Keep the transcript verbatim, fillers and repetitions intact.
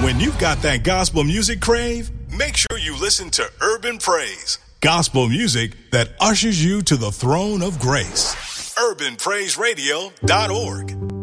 When you've got that gospel music crave, make sure you listen to Urban Praise, gospel music that ushers you to the throne of grace. urban praise radio dot org